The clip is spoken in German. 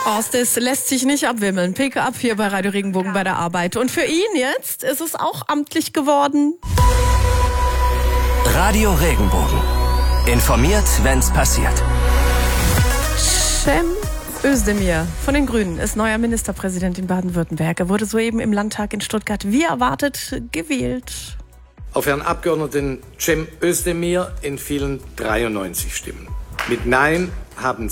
Das lässt sich nicht abwimmeln. Pick-up hier bei Radio Regenbogen bei der Arbeit. Und für ihn jetzt ist es auch amtlich geworden. Radio Regenbogen. Informiert, wenn's passiert. Cem Özdemir von den Grünen ist neuer Ministerpräsident in Baden-Württemberg. Er wurde soeben im Landtag in Stuttgart wie erwartet gewählt. Auf Herrn Abgeordneten Cem Özdemir entfielen 93 Stimmen. Mit Nein haben